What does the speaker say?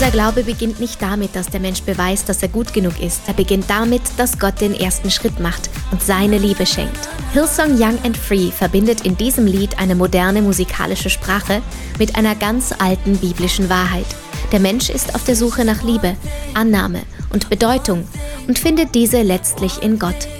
Unser Glaube beginnt nicht damit, dass der Mensch beweist, dass er gut genug ist. Er beginnt damit, dass Gott den ersten Schritt macht und seine Liebe schenkt. Hillsong Young and Free verbindet in diesem Lied eine moderne musikalische Sprache mit einer ganz alten biblischen Wahrheit. Der Mensch ist auf der Suche nach Liebe, Annahme und Bedeutung und findet diese letztlich in Gott.